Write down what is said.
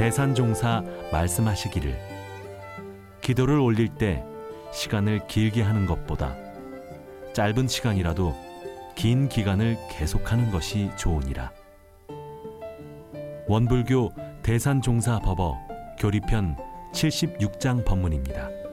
대산종사 말씀하시기를 기도를 올릴 때 시간을 길게 하는 것보다 짧은 시간이라도 긴 기간을 계속하는 것이 좋으니라. 원불교 대산종사 법어 교리편 76장 법문입니다.